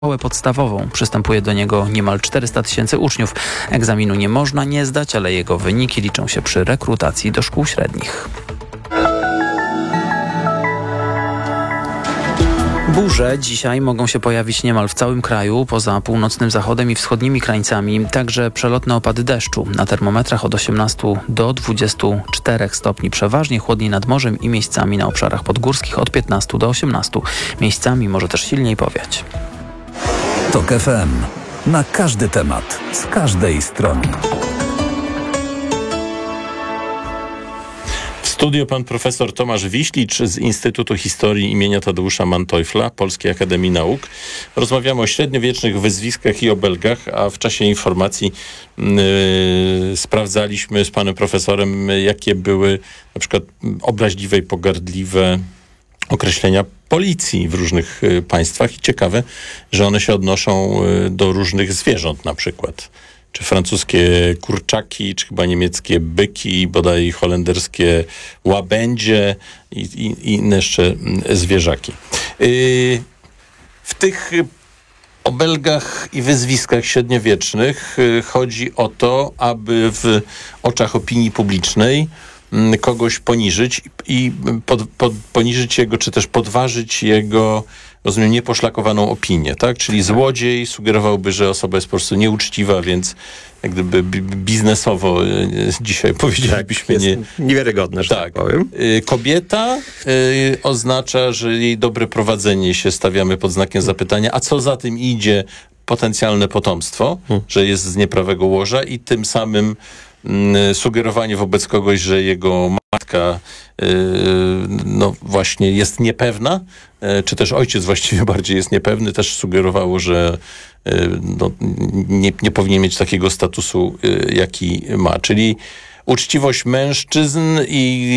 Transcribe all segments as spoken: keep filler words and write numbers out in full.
Szkołę podstawową. Przystępuje do niego niemal czterysta tysięcy uczniów. Egzaminu nie można nie zdać, ale jego wyniki liczą się przy rekrutacji do szkół średnich. Burze dzisiaj mogą się pojawić niemal w całym kraju, poza północnym zachodem i wschodnimi krańcami. Także przelotne opady deszczu. Na termometrach od osiemnastu do dwudziestu czterech stopni przeważnie, chłodniej nad morzem i miejscami na obszarach podgórskich od piętnastu do osiemnastu. Miejscami może też silniej powiać. TOK F M. Na każdy temat, z każdej strony. W studiu pan profesor Tomasz Wiślicz z Instytutu Historii imienia Tadeusza Manteuffla Polskiej Akademii Nauk. Rozmawiamy o średniowiecznych wyzwiskach i obelgach, a w czasie informacji yy, sprawdzaliśmy z panem profesorem, jakie były na przykład obraźliwe i pogardliwe określenia policji w różnych y, państwach i ciekawe, że one się odnoszą y, do różnych zwierząt na przykład. Czy francuskie kurczaki, czy chyba niemieckie byki, bodaj holenderskie łabędzie i, i, i inne jeszcze y, zwierzaki. Y, w tych y, obelgach i wyzwiskach średniowiecznych y, chodzi o to, aby w oczach opinii publicznej kogoś poniżyć i pod, pod, poniżyć jego, czy też podważyć jego, rozumiem, nieposzlakowaną opinię, tak? Czyli złodziej sugerowałby, że osoba jest po prostu nieuczciwa, więc jak gdyby biznesowo dzisiaj powiedzielibyśmy tak, nie... niewiarygodne, że tak, tak powiem. Kobieta y, oznacza, że jej dobre prowadzenie się stawiamy pod znakiem zapytania, a co za tym idzie potencjalne potomstwo, hmm. że jest z nieprawego łoża i tym samym sugerowanie wobec kogoś, że jego matka yy, no właśnie jest niepewna, yy, czy też ojciec właściwie bardziej jest niepewny, też sugerowało, że yy, no, nie, nie powinien mieć takiego statusu, yy, jaki ma. Czyli uczciwość mężczyzn i,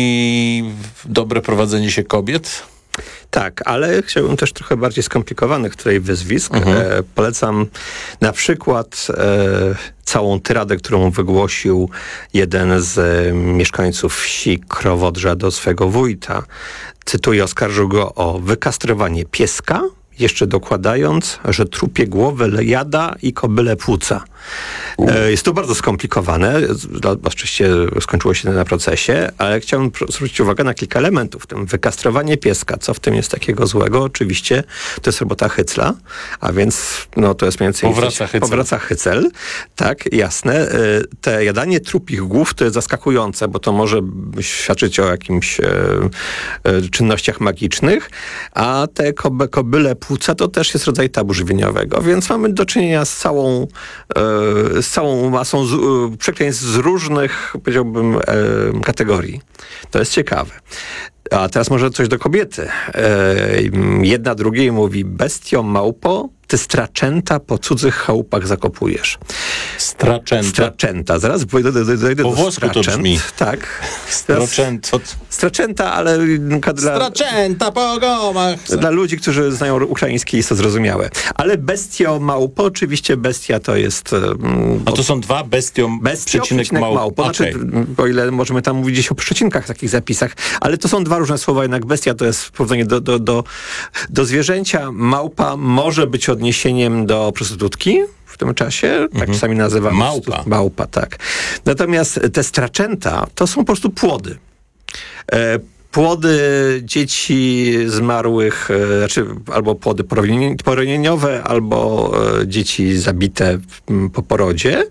i dobre prowadzenie się kobiet. Tak, ale chciałbym też trochę bardziej skomplikowanych tutaj wyzwisk. Mhm. E, polecam na przykład e, całą tyradę, którą wygłosił jeden z e, mieszkańców wsi Krowodrza do swego wójta. Cytuję, oskarżył go o wykastrowanie pieska, jeszcze dokładając, że trupie głowę jada i kobyle płuca. E, jest to bardzo skomplikowane, oczywiście skończyło się na procesie, ale chciałbym zwrócić uwagę na kilka elementów. W tym wykastrowanie pieska, co w tym jest takiego złego? Oczywiście to jest robota Hycla, a więc no, to jest mniej więcej... Powraca Hycel. Powraca Hycel, tak, jasne. E, te jadanie trupich głów to jest zaskakujące, bo to może świadczyć o jakimś e, e, czynnościach magicznych, a te koby, kobyle płuca to też jest rodzaj tabu żywieniowego, więc mamy do czynienia z całą e, z całą masą z, e, przekleństw z różnych, powiedziałbym, e, kategorii. To jest ciekawe. A teraz może coś do kobiety. E, jedna drugiej mówi: bestio, małpo, ty straczęta po cudzych chałupach zakopujesz. Straczęta. Straczęta. Zaraz dojdę do, do, do, do po włosku straczęt. to brzmi. Tak. Straczęta. Straczęta, ale dla, straczęta po gomach. Dla ludzi, którzy znają ukraiński, jest to zrozumiałe. Ale bestio, małpo, oczywiście bestia to jest... Um, A to są dwa bestio, bestio przecinek, przecinek małpo. małpo. Znaczy, okay. O ile możemy tam mówić gdzieś o przecinkach, takich zapisach, ale to są dwa różne słowa, jednak bestia to jest porównanie do, do, do, do zwierzęcia. Małpa może być odniesieniem do prostytutki w tym czasie, tak mhm. czasami nazywamy. Małpa. Małpa, tak. Natomiast te straczęta to są po prostu płody. E, Płody dzieci zmarłych, e, znaczy albo płody poronieniowe, albo e, dzieci zabite m, po porodzie.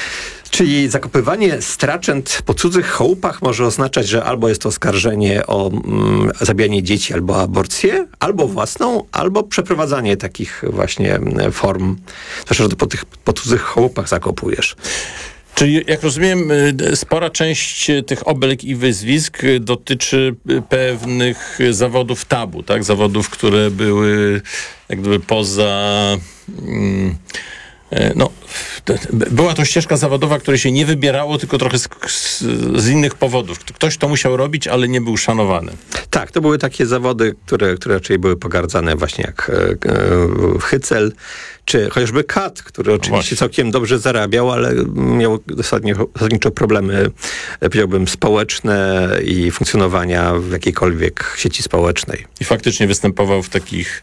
Czyli zakopywanie straczęt po cudzych chałupach może oznaczać, że albo jest to oskarżenie o mm, zabijanie dzieci, albo aborcję, albo własną, albo przeprowadzanie takich właśnie form, zwłaszcza, że po tych po cudzych chałupach zakopujesz. Czyli, jak rozumiem, spora część tych obelg i wyzwisk dotyczy pewnych zawodów tabu, tak? Zawodów, które były jak gdyby poza... Mm, no, była to ścieżka zawodowa, której się nie wybierało, tylko trochę z, z, z innych powodów. Ktoś to musiał robić, ale nie był szanowany. Tak, to były takie zawody, które, które raczej były pogardzane właśnie jak e, e, Hycel, czy chociażby Kat, który oczywiście no całkiem dobrze zarabiał, ale miał zasadniczo problemy, powiedziałbym, społeczne i funkcjonowania w jakiejkolwiek sieci społecznej. I faktycznie występował w takich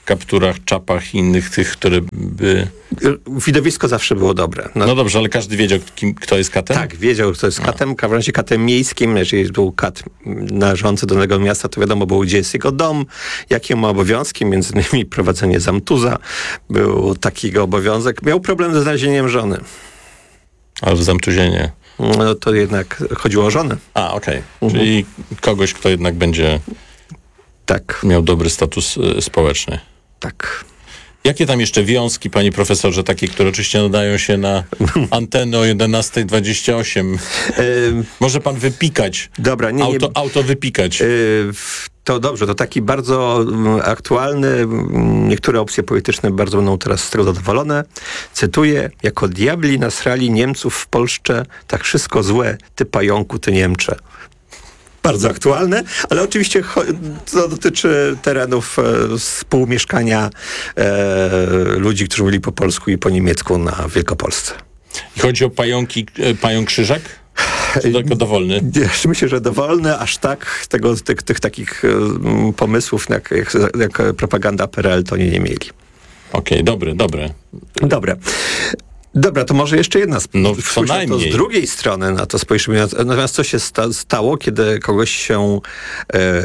kapturach, czapach i innych tych, które by... Widowisko zawsze było dobre. No, No dobrze, ale każdy wiedział, kim, kto jest katem? tak, wiedział, kto jest katem. W razie katem miejskim, jeżeli był kat należący do danego miasta, to wiadomo było, gdzie jest jego dom, jakie ma obowiązki, między innymi prowadzenie zamtuza. Był taki jego obowiązek. Miał problem ze znalezieniem żony. Ale w zamtuzie nie. No to jednak chodziło o żonę. A, okej. Okay. Czyli kogoś, kto jednak będzie Tak, miał dobry status y, społeczny. tak. Jakie tam jeszcze wiązki, panie profesorze, takie, które oczywiście nadają się na antenę o jedenasta dwadzieścia osiem? Ym, Może pan wypikać, dobra, nie, nie. auto, auto wypikać. Yy, To dobrze, to taki bardzo mm, aktualny, mm, niektóre opcje polityczne bardzo będą teraz z tego zadowolone. Cytuję: jako diabli nasrali Niemców w Polsce, tak wszystko złe, ty pająku, ty Niemcze. Bardzo aktualne, ale oczywiście cho- to dotyczy terenów e, współmieszkania e, ludzi, którzy mówili po polsku i po niemiecku na Wielkopolsce. I chodzi o pająki, e, pająk krzyżak? Czy tylko dowolny? Myślę, że dowolne, aż tak tego, tych, tych takich e, pomysłów jak, jak, jak propaganda P R L to nie, nie mieli. Okej, okay, dobre, dobre. Dobre. Dobra, to może jeszcze jedna sprawa. No, co najmniej. To z drugiej strony na to spojrzymy. Natomiast co się sta- stało, kiedy kogoś się e,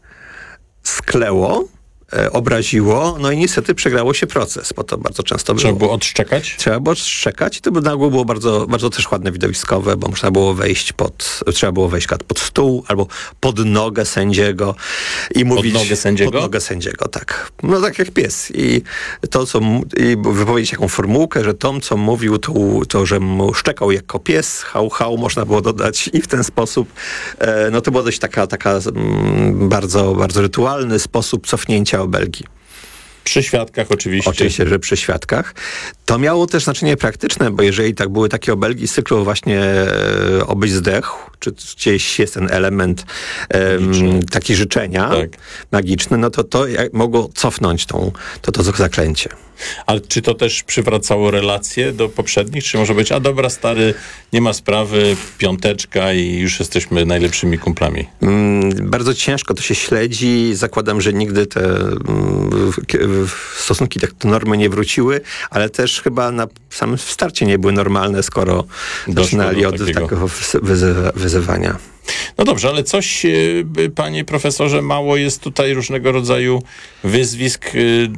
skleło, e, obraziło, no i niestety przegrało się proces, bo to bardzo często było. Trzeba było odszczekać? Trzeba było odszczekać i to na ogół było bardzo, bardzo też ładne widowiskowe, bo można było wejść pod, trzeba było wejść pod stół albo pod nogę sędziego i mówić... Pod nogę sędziego? Pod nogę sędziego, tak. No tak jak pies. I to, co... I wypowiedzieć taką formułkę, że Tom, co mówił, to, to że mu szczekał jako pies, hał, hał, można było dodać i w ten sposób, e, no to była dość taka, taka mm, bardzo, bardzo rytualny sposób cofnięcia obelgi. Przy świadkach oczywiście. Oczywiście, że przy świadkach. To miało też znaczenie praktyczne, bo jeżeli tak były takie obelgi z cyklu właśnie e, obyś zdechł, czy gdzieś jest ten element e, taki życzenia tak. magiczny, no to to jak, mogło cofnąć tą, to, to zaklęcie. Ale czy to też przywracało relacje do poprzednich? Czy może być, a dobra, stary, nie ma sprawy, piąteczka i już jesteśmy najlepszymi kumplami? Mm, bardzo ciężko to się śledzi. Zakładam, że nigdy te mm, stosunki tak do normy nie wróciły, ale też chyba na samym starcie nie były normalne, skoro Doszło zaczynali do od takiego. takiego wyzy- wyzywania. No dobrze, ale coś, y, panie profesorze, mało jest tutaj różnego rodzaju wyzwisk y,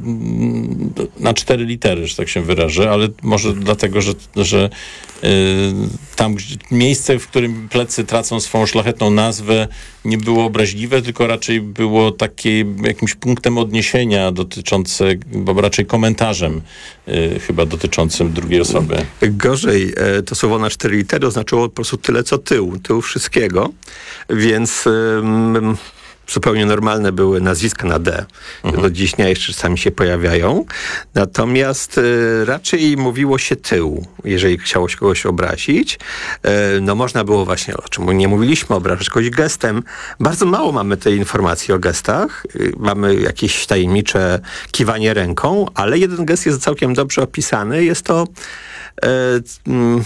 na cztery litery, że tak się wyrażę, ale może dlatego, że, że y, tam gdzie, miejsce, w którym plecy tracą swoją szlachetną nazwę, nie było obraźliwe, tylko raczej było takie jakimś punktem odniesienia dotyczące, bo raczej komentarzem y, chyba dotyczącym drugiej osoby. Gorzej, e, to słowo na cztery litery oznaczyło po prostu tyle, co tył, tył wszystkiego, więc ym, zupełnie normalne były nazwiska na D. Mhm. Do dziś dnia jeszcze czasami się pojawiają. Natomiast y, raczej mówiło się tył, jeżeli chciało się kogoś obrazić. Y, no można było właśnie, o czym nie mówiliśmy, obrażać kogoś gestem. Bardzo mało mamy tej informacji o gestach. Y, mamy jakieś tajemnicze kiwanie ręką, ale jeden gest jest całkiem dobrze opisany. Jest to y, y,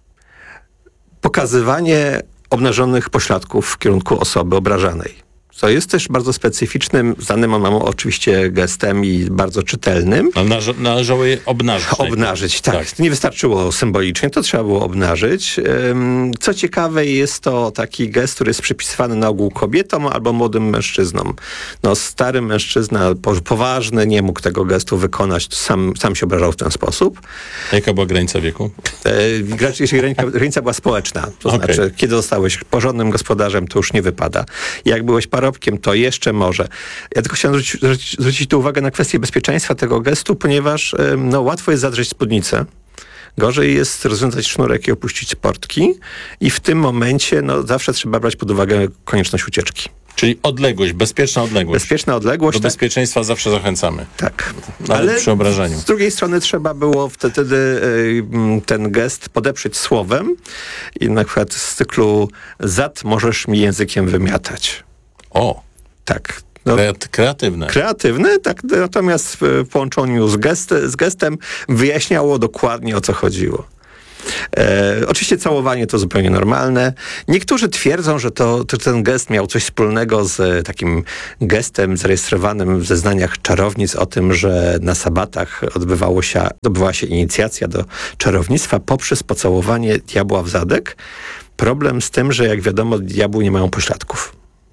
pokazywanie obnażonych pośladków w kierunku osoby obrażanej. Co jest też bardzo specyficznym, znanym mam oczywiście gestem i bardzo czytelnym. Ale należy, należało je obnażyć. Obnażyć, tak. tak. To nie wystarczyło symbolicznie, to trzeba było obnażyć. Co ciekawe, jest to taki gest, który jest przypisywany na ogół kobietom albo młodym mężczyznom. No, stary mężczyzna, poważny, nie mógł tego gestu wykonać, sam, sam się obrażał w ten sposób. Jaka była granica wieku? Raczej granica była społeczna. To okay. znaczy, kiedy zostałeś porządnym gospodarzem, to już nie wypada. Jak byłeś parobkiem, to jeszcze może. Ja tylko chciałem zwrócić, zwrócić, zwrócić tu uwagę na kwestię bezpieczeństwa tego gestu, ponieważ no, łatwo jest zadrzeć spódnicę. Gorzej jest rozwiązać sznurek i opuścić portki. I w tym momencie no, zawsze trzeba brać pod uwagę konieczność ucieczki. Czyli odległość, bezpieczna odległość. Bezpieczna odległość. Do tak. bezpieczeństwa zawsze zachęcamy. Tak. Nawet ale przy obrażeniu. Z drugiej strony trzeba było wtedy y, ten gest podeprzeć słowem i na przykład z cyklu zad możesz mi językiem wymiatać. O! Tak. No, kreatywne. Kreatywne, tak, natomiast w połączeniu z, gest, z gestem wyjaśniało dokładnie, o co chodziło. E, oczywiście całowanie to zupełnie normalne. Niektórzy twierdzą, że to, to ten gest miał coś wspólnego z takim gestem zarejestrowanym w zeznaniach czarownic o tym, że na sabatach odbywało się, odbywała się inicjacja do czarownictwa poprzez pocałowanie diabła w zadek. Problem z tym, że jak wiadomo, diabły nie mają pośladków.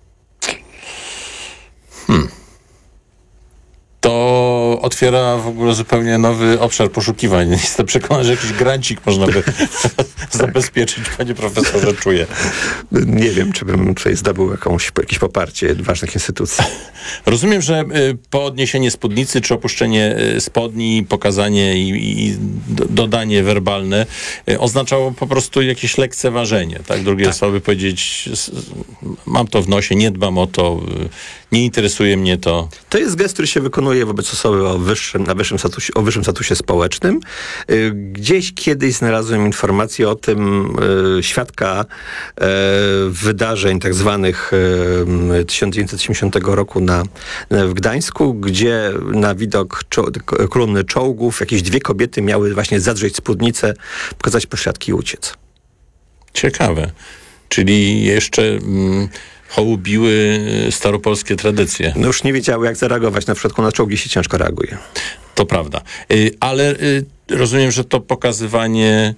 Hmm. To otwiera w ogóle zupełnie nowy obszar poszukiwań. Jestem przekonany, że jakiś grancik można by zabezpieczyć, panie profesorze, czuję. Nie wiem, czy bym tutaj zdobył jakąś, jakieś poparcie ważnych instytucji. Rozumiem, że po odniesienie spódnicy, czy opuszczenie spodni, pokazanie i, i dodanie werbalne oznaczało po prostu jakieś lekceważenie, tak? Drugie tak. osoby powiedzieć, mam to w nosie, nie dbam o to, nie interesuje mnie to. To jest gest, który się wykonuje wobec osoby o wyższym, na wyższym statusie, o wyższym statusie społecznym. Gdzieś kiedyś znalazłem informację o tym e, świadka e, wydarzeń tak zwanych e, tysiąc dziewięćset osiemdziesiątego roku na, na, w Gdańsku, gdzie na widok czo, kolumny czołgów jakieś dwie kobiety miały właśnie zadrzeć spódnicę, pokazać pośladki i uciec. Ciekawe. Czyli jeszcze... Mm, hołubiły staropolskie tradycje. No już nie wiedziały, jak zareagować. Na przykład na czołgi się ciężko reaguje. To prawda. Ale rozumiem, że to pokazywanie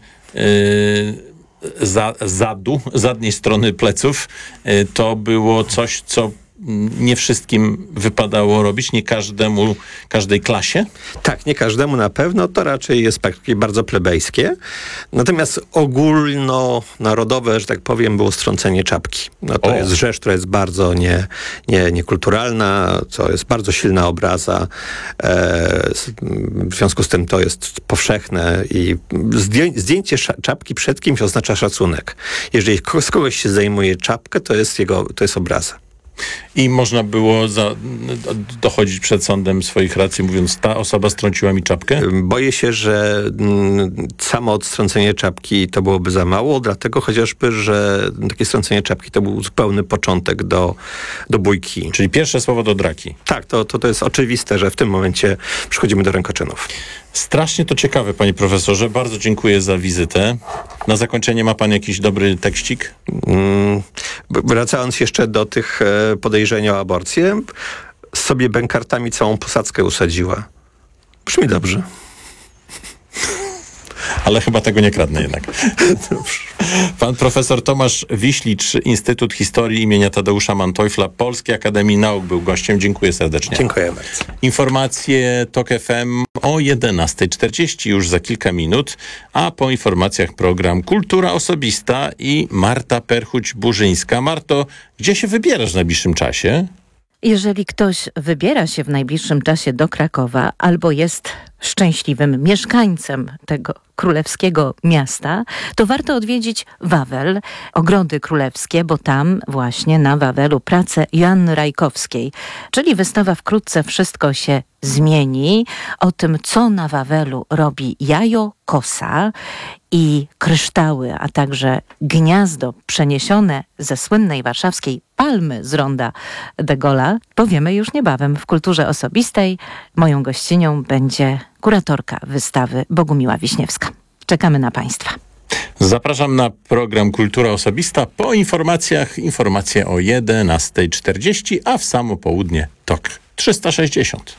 za, zadu, zadniej strony pleców, to było coś, co nie wszystkim wypadało robić, nie każdemu, każdej klasie? Tak, nie każdemu na pewno, to raczej jest takie bardzo plebejskie. Natomiast ogólnonarodowe, że tak powiem, było strącenie czapki. No to o. jest rzecz, która jest bardzo nie, nie, niekulturalna, to jest bardzo silna obraza. E, w związku z tym to jest powszechne i zdję, zdjęcie czapki przed kimś oznacza szacunek. Jeżeli z kogoś się zdejmuje czapkę, to jest jego, to jest obraza. I można było za, dochodzić przed sądem swoich racji, mówiąc, ta osoba strąciła mi czapkę? Boję się, że mm, samo odstrącenie czapki to byłoby za mało, dlatego chociażby, że takie strącenie czapki to był zupełny początek do, do bójki. Czyli pierwsze słowo do draki. Tak, to, to, to jest oczywiste, że w tym momencie przechodzimy do rękoczynów. Strasznie to ciekawe, panie profesorze. Bardzo dziękuję za wizytę. Na zakończenie ma pan jakiś dobry tekścik? Mm, wracając jeszcze do tych e, podejrzeń o aborcję, sobie bękartami całą posadzkę usadziła. Brzmi dobrze. Ale chyba tego nie kradnę jednak. Pan profesor Tomasz Wiślicz, Instytut Historii imienia Tadeusza Manteuffla, Polskiej Akademii Nauk był gościem. Dziękuję serdecznie. Dziękuję bardzo. Informacje TOK F M o jedenasta czterdzieści już za kilka minut, a po informacjach program Kultura Osobista i Marta Perchuć-Burzyńska. Marto, gdzie się wybierasz w najbliższym czasie? Jeżeli ktoś wybiera się w najbliższym czasie do Krakowa albo jest szczęśliwym mieszkańcem tego królewskiego miasta, to warto odwiedzić Wawel, Ogrody Królewskie, bo tam właśnie na Wawelu prace Joanny Rajkowskiej, czyli wystawa Wkrótce wszystko się zmieni, o tym, co na Wawelu robi jajo, kosa i kryształy, a także gniazdo przeniesione ze słynnej warszawskiej palmy z ronda de Gaulle'a, powiemy już niebawem w Kulturze Osobistej. Moją gościnią będzie kuratorka wystawy Bogumiła Wiśniewska. Czekamy na Państwa. Zapraszam na program Kultura Osobista. Po informacjach, informacje o jedenasta czterdzieści, a w samo południe TOK trzysta sześćdziesiąt.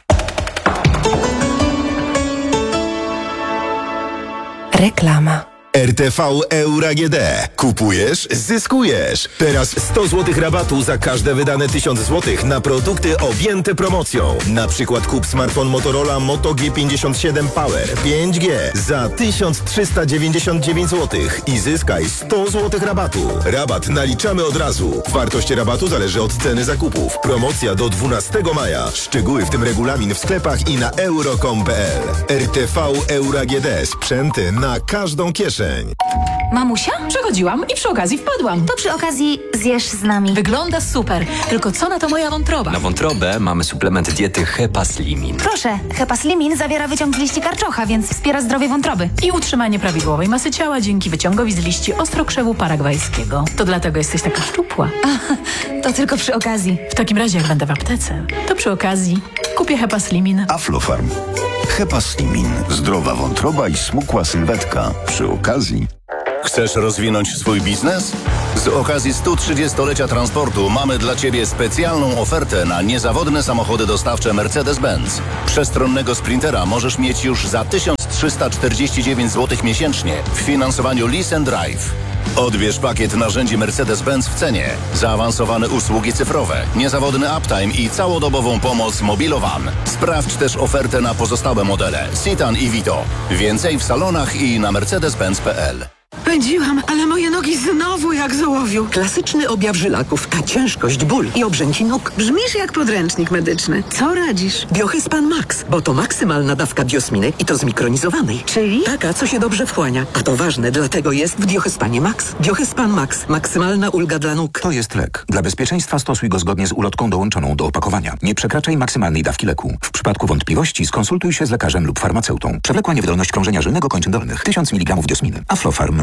Reklama. R T V Euro A G D. Kupujesz? Zyskujesz. Teraz sto złotych rabatu za każde wydane tysiąc złotych na produkty objęte promocją. Na przykład kup smartfon Motorola Moto G pięćdziesiąt siedem Power pięć G za tysiąc trzysta dziewięćdziesiąt dziewięć złotych i zyskaj sto złotych rabatu. Rabat naliczamy od razu. Wartość rabatu zależy od ceny zakupów. Promocja do dwunastego maja. Szczegóły, w tym regulamin, w sklepach i na euro kropka com kropka p l. R T V Euro A G D. Sprzęty na każdą kieszeń. Mamusia? Przechodziłam i przy okazji wpadłam. To przy okazji zjesz z nami. Wygląda super, tylko co na to moja wątroba? Na wątrobę mamy suplement diety Hepaslimin. Proszę, Hepaslimin zawiera wyciąg z liści karczocha, więc wspiera zdrowie wątroby. I utrzymanie prawidłowej masy ciała dzięki wyciągowi z liści ostrokrzewu paragwajskiego. To dlatego jesteś taka szczupła. A, to tylko przy okazji. W takim razie, jak będę w aptece, to przy okazji kupię Hepaslimin. Aflofarm. Hepaslimin. Zdrowa wątroba i smukła sylwetka. Przy okazji... Chcesz rozwinąć swój biznes? Z okazji stu trzydziestolecia transportu mamy dla Ciebie specjalną ofertę na niezawodne samochody dostawcze Mercedes-Benz. Przestronnego Sprintera możesz mieć już za tysiąc trzysta czterdzieści dziewięć złotych miesięcznie w finansowaniu Lease and Drive. Odbierz pakiet narzędzi Mercedes-Benz w cenie, zaawansowane usługi cyfrowe, niezawodny uptime i całodobową pomoc Mobilowan. Sprawdź też ofertę na pozostałe modele Citan i Vito. Więcej w salonach i na mercedes benz kropka p l. Pędziłam, ale moje nogi znowu jak z ołowiu. Klasyczny objaw żylaków, a ciężkość, ból i obrzęki nóg. Brzmisz jak podręcznik medyczny. Co radzisz? Biohyspan Max, bo to maksymalna dawka biosminy i to zmikronizowanej. Czyli? Taka, co się dobrze wchłania. A to ważne, dlatego jest w Biohyspanie Max. Biohyspan Max. Maksymalna ulga dla nóg. To jest lek. Dla bezpieczeństwa stosuj go zgodnie z ulotką dołączoną do opakowania. Nie przekraczaj maksymalnej dawki leku. W przypadku wątpliwości skonsultuj się z lekarzem lub farmaceutą. Przewlekła niewydolność krążenia żylnego kończyn dolnych. tysiąc miligramów diosminy. Aflofarm.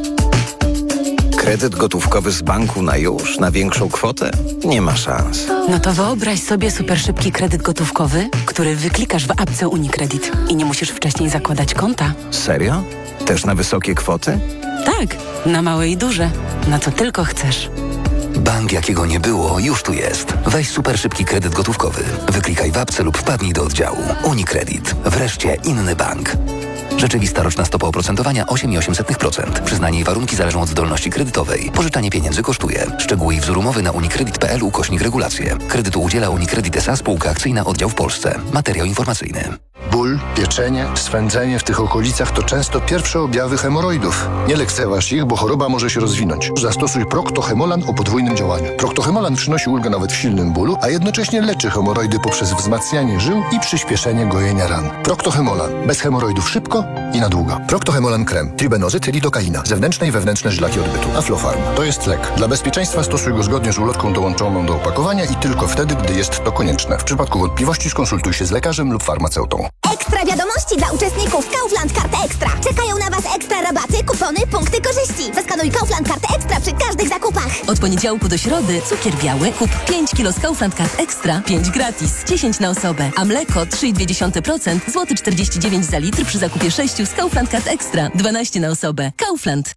Kredyt gotówkowy z banku na już, na większą kwotę? Nie ma szans. No to wyobraź sobie super szybki kredyt gotówkowy, który wyklikasz w apce UniCredit i nie musisz wcześniej zakładać konta. Serio? Też na wysokie kwoty? Tak, na małe i duże, na co tylko chcesz. Bank jakiego nie było, już tu jest. Weź super szybki kredyt gotówkowy. Wyklikaj w apce lub wpadnij do oddziału. UniCredit. Wreszcie inny bank. Rzeczywista roczna stopa oprocentowania osiem przecinek osiem procent. Przyznanie i warunki zależą od zdolności kredytowej. Pożyczanie pieniędzy kosztuje. Szczegóły i wzór umowy na unicredit kropka p l ukośnik regulacje. Kredytu udziela UniCredit S A Spółka Akcyjna Oddział w Polsce. Materiał informacyjny. Ból, pieczenie, swędzenie w tych okolicach to często pierwsze objawy hemoroidów. Nie lekceważ ich, bo choroba może się rozwinąć. Zastosuj Procto-Hemolan o podwójnym działaniu. Procto-Hemolan przynosi ulgę nawet w silnym bólu, a jednocześnie leczy hemoroidy poprzez wzmacnianie żył i przyspieszenie gojenia ran. Procto-Hemolan. Bez hemoroidów szybko i na długo. Procto-Hemolan krem. Tribenozyt, lidokaina. Zewnętrzne i wewnętrzne żylaki odbytu. Aflofarm. To jest lek. Dla bezpieczeństwa stosuj go zgodnie z ulotką dołączoną do opakowania i tylko wtedy, gdy jest to konieczne. W przypadku wątpliwości skonsultuj się z lekarzem lub farmaceutą. Ekstra wiadomości dla uczestników Kaufland Karty Ekstra. Czekają na Was ekstra rabaty, kupony, punkty korzyści. Zaskanuj Kaufland Karty Ekstra przy każdych zakupach. Od poniedziałku do środy cukier biały kup pięć kilo z Kaufland Kart Ekstra, pięć gratis, dziesięć na osobę. A mleko trzy przecinek dwa procent, złoty czterdzieści dziewięć za litr przy zakupie sześciu z Kaufland Kart Ekstra, dwanaście na osobę. Kaufland.